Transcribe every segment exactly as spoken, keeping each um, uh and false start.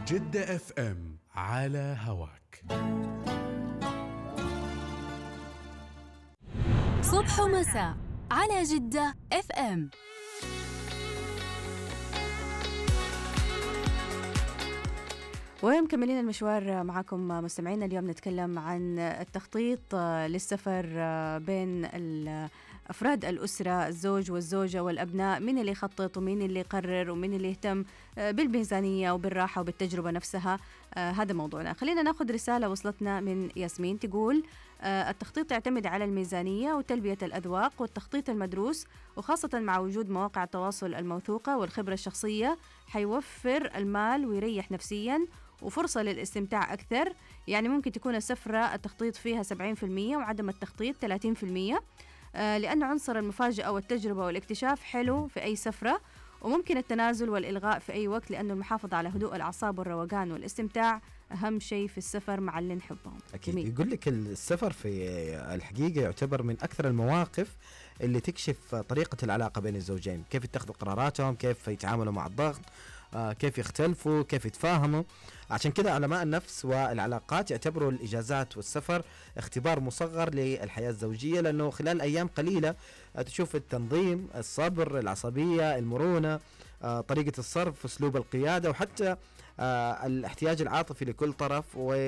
جدة اف ام على هواك. صبح ومساء على جدة اف ام. ومكملين المشوار معكم مستمعينا. اليوم نتكلم عن التخطيط للسفر بين أفراد الأسرة، الزوج والزوجة والأبناء. مين اللي يخطط ومين اللي يقرر ومين اللي يهتم بالميزانية وبالراحة وبالتجربة نفسها. آه هذا موضوعنا. خلينا ناخذ رسالة وصلتنا من ياسمين تقول آه التخطيط يعتمد على الميزانية وتلبية الأذواق والتخطيط المدروس، وخاصة مع وجود مواقع التواصل الموثوقة والخبرة الشخصية حيوفر المال ويريح نفسيا وفرصة للاستمتاع أكثر. يعني ممكن تكون السفرة التخطيط فيها سبعين بالمئة وعدم التخطيط ثلاثين بالمئة، آه لأن عنصر المفاجأة والتجربة والاكتشاف حلو في أي سفرة، وممكن التنازل والإلغاء في أي وقت، لأنه المحافظة على هدوء الأعصاب والروقان والاستمتاع أهم شيء في السفر مع اللي نحبهم. أكيد. جميل. يقول لك السفر في الحقيقة يعتبر من أكثر المواقف اللي تكشف طريقة العلاقة بين الزوجين، كيف يتخذوا قراراتهم، كيف يتعاملوا مع الضغط، آه كيف يختلفوا، كيف يتفاهموا. عشان كذا علماء النفس والعلاقات يعتبروا الإجازات والسفر اختبار مصغر للحياة الزوجية، لأنه خلال أيام قليلة تشوف التنظيم، الصبر، العصبية، المرونة، آه طريقة الصرف، أسلوب القيادة، وحتى آه الاحتياج العاطفي لكل طرف.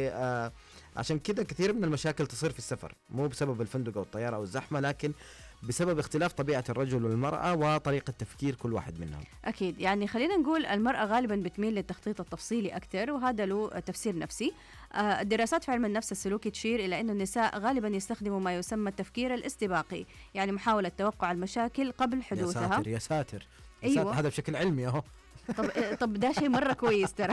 وعشان كذا كثير من المشاكل تصير في السفر مو بسبب الفندق أو الطيارة أو الزحمة، لكن بسبب اختلاف طبيعة الرجل والمرأة وطريقة تفكير كل واحد منهم. أكيد. يعني خلينا نقول المرأة غالبا بتميل للتخطيط التفصيلي أكثر، وهذا له تفسير نفسي. آه الدراسات في علم النفس السلوكي تشير إلى أن النساء غالبا يستخدموا ما يسمى التفكير الاستباقي، يعني محاولة توقع المشاكل قبل حدوثها. يا ساتر يا ساتر, يا أيوة. ساتر. هذا بشكل علمي أهو. طب طب ده شيء مرة كويس ترى.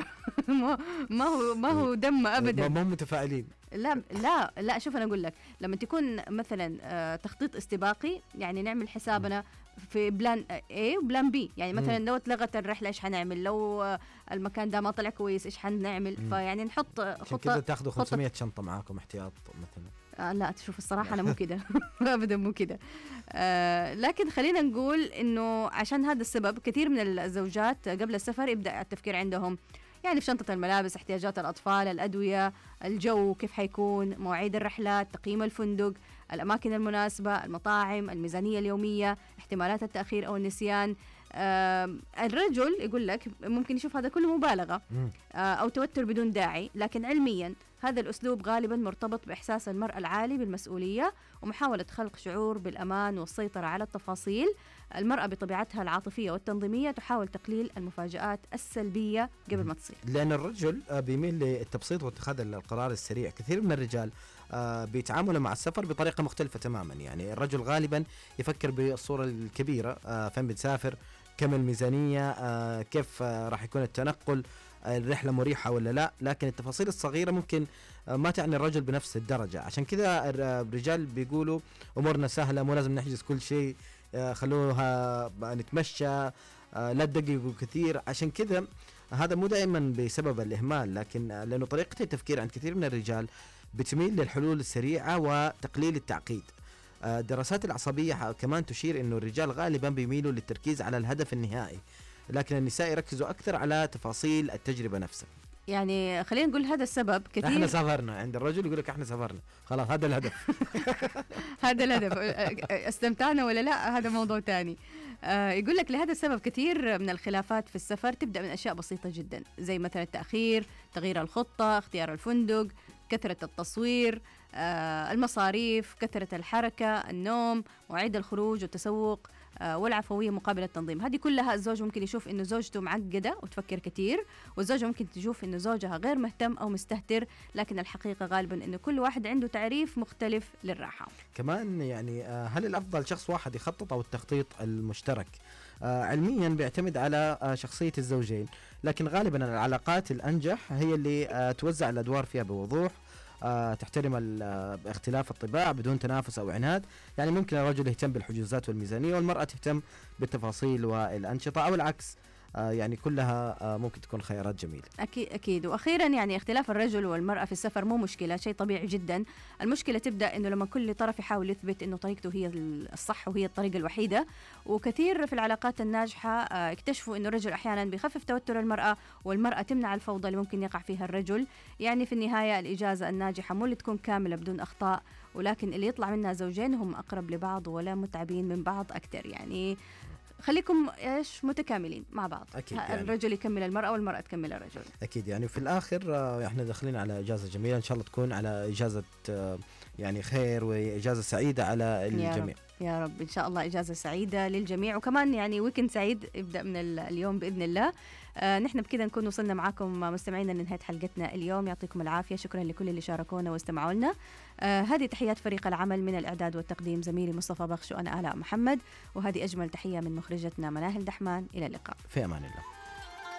ما هو ما هو دم أبدا. ما هم متفائلين. لا لا لا شوف أنا أقول لك، لما تكون مثلا آه تخطيط استباقي، يعني نعمل حسابنا في بلان A وبلان B. يعني مثلا لو اتلغت الرحلة إيش حنعمل، لو آه المكان ده ما طلع كويس إيش حنعمل. فيعني نحط خطة كذا تاخذوا خمسمية شنطة معاكم احتياط مثلا. آه لا تشوف الصراحة أنا مو كده. أبدا مو كده. آه لكن خلينا نقول إنه عشان هذا السبب كثير من الزوجات قبل السفر يبدأ التفكير عندهم يعني في شنطة الملابس، احتياجات الأطفال، الأدوية، الجو كيف حيكون، مواعيد الرحلات، تقييم الفندق، الأماكن المناسبة، المطاعم، الميزانية اليومية، احتمالات التأخير أو النسيان. آه الرجل يقول لك ممكن يشوف هذا كله مبالغة آه أو توتر بدون داعي، لكن علميا هذا الأسلوب غالبا مرتبط بإحساس المرأة العالي بالمسؤولية ومحاولة خلق شعور بالأمان والسيطرة على التفاصيل. المرأة بطبيعتها العاطفية والتنظيمية تحاول تقليل المفاجآت السلبية قبل ما تصير، لأن الرجل بيميل للتبسيط واتخاذ القرار السريع. كثير من الرجال بيتعاملوا مع السفر بطريقة مختلفة تماما. يعني الرجل غالبا يفكر بالصورة الكبيرة، فين بتسافر، كم الميزانية، كيف راح يكون التنقل، الرحلة مريحة ولا لا. لكن التفاصيل الصغيرة ممكن ما تعني الرجل بنفس الدرجة. عشان كذا الرجال بيقولوا أمورنا سهلة، مو لازم نحجز كل شيء، خلوها نتمشى، لا تدققوا كثير. عشان كذا هذا مو دائما بسبب الإهمال، لكن لأنه طريقة التفكير عند كثير من الرجال بتميل للحلول السريعة وتقليل التعقيد. الدراسات العصبية كمان تشير إنه الرجال غالبا بيميلوا للتركيز على الهدف النهائي، لكن النساء يركزوا أكثر على تفاصيل التجربة نفسها. يعني خلينا نقول هذا السبب كثير. احنا سافرنا، عند الرجل يقول لك احنا سافرنا خلاص هذا الهدف. هذا الهدف. استمتعنا ولا لا هذا موضوع تاني. آه يقول لك لهذا السبب كثير من الخلافات في السفر تبدأ من أشياء بسيطة جدا، زي مثلا التأخير، تغيير الخطة، اختيار الفندق، كثرة التصوير، آه المصاريف، كثرة الحركة، النوم، مواعيد الخروج والتسوق، آه والعفوية مقابل التنظيم. هذه كلها الزوج ممكن يشوف إنه زوجته معقدة وتفكر كثير، والزوجة ممكن تشوف إنه زوجها غير مهتم أو مستهتر، لكن الحقيقة غالبا إنه كل واحد عنده تعريف مختلف للراحة. كمان يعني آه هل الأفضل شخص واحد يخطط أو التخطيط المشترك؟ آه علميا بيعتمد على آه شخصية الزوجين، لكن غالبا العلاقات الأنجح هي اللي آه توزع الأدوار فيها بوضوح، آه تحترم اختلاف الطباع بدون تنافس أو عناد. يعني ممكن الرجل يهتم بالحجوزات والميزانية والمرأة تهتم بالتفاصيل والأنشطة، أو العكس. يعني كلها ممكن تكون خيارات جميلة. أكيد أكيد. وأخيرا يعني اختلاف الرجل والمرأة في السفر مو مشكلة، شيء طبيعي جدا. المشكلة تبدأ إنه لما كل طرف يحاول يثبت إنه طريقته هي الصح وهي الطريقة الوحيدة. وكثير في العلاقات الناجحة اكتشفوا إنه الرجل أحيانا بيخفف توتر المرأة والمرأة تمنع الفوضى اللي ممكن يقع فيها الرجل. يعني في النهاية الإجازة الناجحة مو اللي تكون كاملة بدون أخطاء، ولكن اللي يطلع منها زوجين هم أقرب لبعض ولا متعبين من بعض أكثر. يعني خليكم ايش متكاملين مع بعض. أكيد يعني. الرجل يكمل المرأة والمرأة تكمل الرجل. أكيد يعني. وفي الآخر احنا داخلين على إجازة جميلة إن شاء الله تكون على إجازة يعني خير وإجازة سعيدة على الجميع. يا رب. يا رب إن شاء الله إجازة سعيدة للجميع، وكمان يعني ويكند سعيد يبدأ من اليوم بإذن الله. آه نحن بكذا نكون وصلنا معاكم مستمعينا لنهاية حلقتنا اليوم. يعطيكم العافية. شكرا لكل اللي شاركونا واستمعوا لنا. آه هذه تحيات فريق العمل من الإعداد والتقديم زميلي مصطفى بخش وأنا آلاء محمد، وهذه أجمل تحية من مخرجتنا مناهل دحمان. إلى اللقاء. في أمان الله.